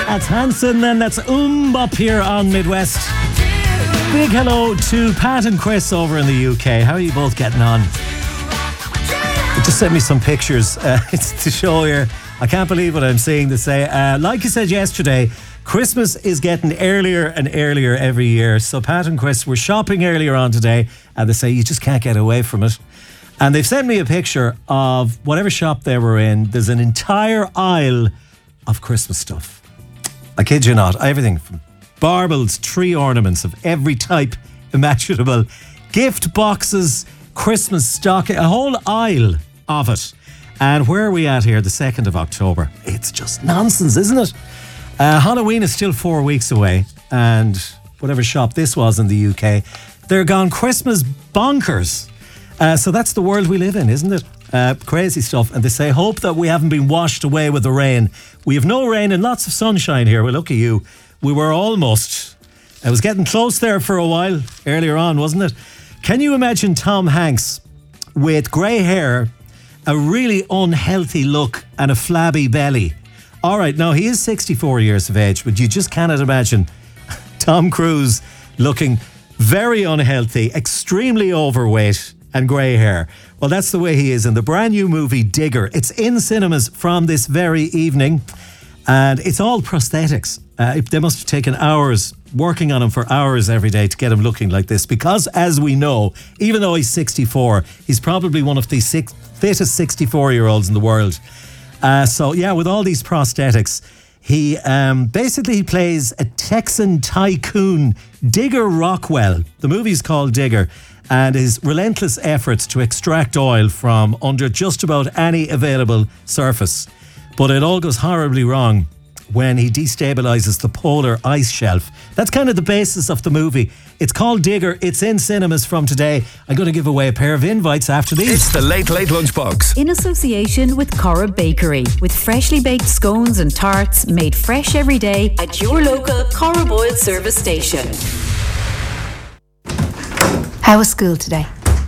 That's Hanson and that's Bop here on Midwest. Big hello to Pat and Chris over in the UK. How are you both getting on? They just sent me some pictures it's to show here. I can't believe what I'm seeing. They say, like you said yesterday, Christmas is getting earlier and earlier every year. So Pat and Chris were shopping earlier on today and they say you just can't get away from it. And they've sent me a picture of whatever shop they were in. There's an entire aisle of Christmas stuff. I kid you not, everything from baubles, tree ornaments of every type imaginable, gift boxes, Christmas stocking, a whole aisle of it. And where are we at here, the 2nd of October? It's just nonsense, isn't it? Halloween is still 4 weeks away, and whatever shop this was in the UK, they're gone Christmas bonkers. So that's the world we live in, isn't it? Crazy stuff. And they say, hope that we haven't been washed away with the rain. We have no rain and lots of sunshine here. Well, look at you. We were almost. I was getting close there for a while earlier on, wasn't it? Can you imagine Tom Hanks with grey hair, a really unhealthy look and a flabby belly? All right, now he is 64 years of age, but you just cannot imagine Tom Cruise looking very unhealthy, extremely overweight and grey hair. Well, that's the way he is in the brand new movie Digger. It's in cinemas from this very evening, and it's all prosthetics. They must have taken hours working on him for hours every day to get him looking like this, because as we know, even though he's 64, he's probably one of the fittest 64-year-olds in the world. So yeah, with all these prosthetics, he basically plays a Texan tycoon, Digger Rockwell. The movie's called Digger, and his relentless efforts to extract oil from under just about any available surface. But it all goes horribly wrong when he destabilizes the polar ice shelf. That's kind of the basis of the movie. It's called Digger. It's in cinemas from today. I'm going to give away a pair of invites after these. It's the Late Late Lunchbox. In association with Corra Bakery, with freshly baked scones and tarts made fresh every day at your local Corra Boyle service station. How was school today?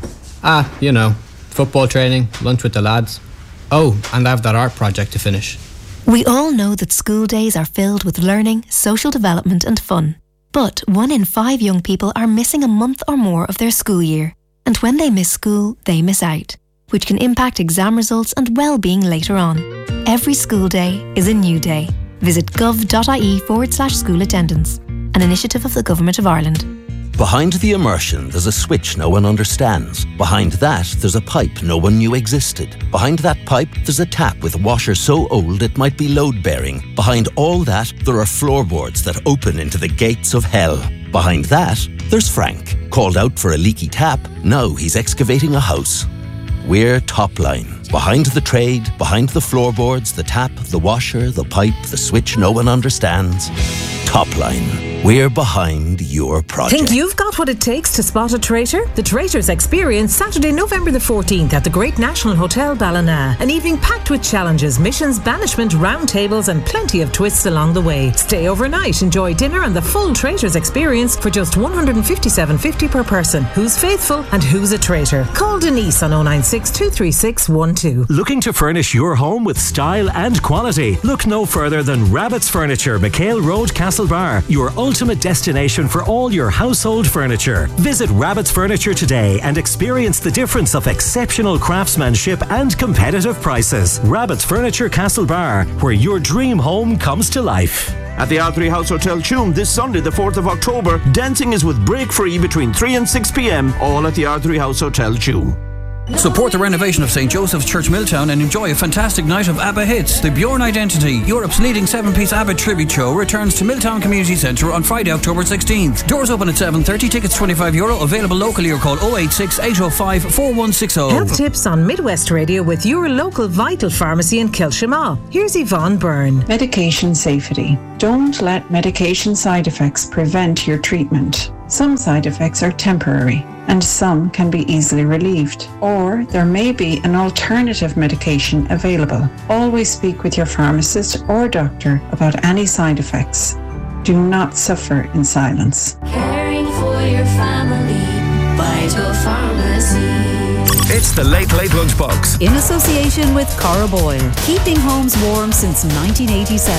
You know, football training, lunch with the lads. Oh, and I have that art project to finish. We all know that school days are filled with learning, social development and fun. But 1 in 5 young people are missing a month or more of their school year. And when they miss school, they miss out, which can impact exam results and well-being later on. Every school day is a new day. Visit gov.ie/school attendance, an initiative of the Government of Ireland. Behind the immersion, there's a switch no one understands. Behind that, there's a pipe no one knew existed. Behind that pipe, there's a tap with a washer so old it might be load-bearing. Behind all that, there are floorboards that open into the gates of hell. Behind that, there's Frank. Called out for a leaky tap, now he's excavating a house. We're Topline. Behind the trade, behind the floorboards, the tap, the washer, the pipe, the switch no one understands. Topline. We're behind your project. Think you've got what it takes to spot a traitor? The Traitors Experience, Saturday, November the 14th at the Great National Hotel Ballina. An evening packed with challenges, missions, banishment, round tables and plenty of twists along the way. Stay overnight, enjoy dinner and the full Traitors Experience for just $157.50 per person. Who's faithful and who's a traitor? Call Denise on 096 236 12. Looking to furnish your home with style and quality? Look no further than Rabbit's Furniture, McHale Road, Castlebar. Your ultimate destination for all your household furniture. Visit Rabbit's Furniture today and experience the difference of exceptional craftsmanship and competitive prices. Rabbit's Furniture, Castlebar, where your dream home comes to life. At the R3 House Hotel Tuam this Sunday, the 4th of October, dancing is with break free between 3 and 6 p.m, all at the R3 House Hotel Tuam. Support the renovation of St. Joseph's Church Milltown and enjoy a fantastic night of ABBA hits. The Bjorn Identity, Europe's leading 7-piece ABBA tribute show, returns to Milltown Community Centre on Friday, October 16th. Doors open at 7:30, tickets €25, available locally or call 086 805 4160. Health tips on Midwest Radio with your local Vital Pharmacy in Kilshima. Here's Yvonne Byrne. Medication safety. Don't let medication side effects prevent your treatment. Some side effects are temporary and some can be easily relieved, or there may be an alternative medication available. Always speak with your pharmacist or doctor about any side effects. Do not suffer in silence. Caring for your family, Vital Pharmacy. It's the Late Late Lunchbox. In association with Corra Boyle, keeping homes warm since 1987.